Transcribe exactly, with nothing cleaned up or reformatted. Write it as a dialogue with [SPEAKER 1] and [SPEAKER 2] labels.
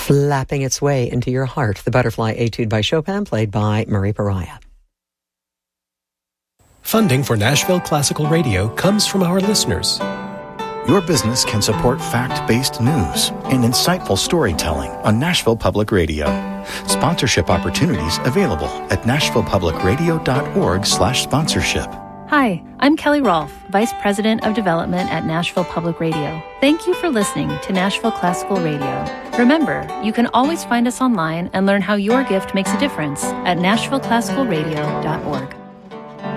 [SPEAKER 1] flapping its way into your heart. The Butterfly Etude by Chopin, played by Marie Pariah.
[SPEAKER 2] Funding for Nashville Classical Radio comes from our listeners.
[SPEAKER 3] Your business can support fact-based news and insightful storytelling on Nashville Public Radio. Sponsorship opportunities available at nashville public radio dot org slash sponsorship.
[SPEAKER 4] Hi, I'm Kelly Rolfe, Vice President of Development at Nashville Public Radio. Thank you for listening to Nashville Classical Radio. Remember, you can always find us online and learn how your gift makes a difference at nashville classical radio dot org.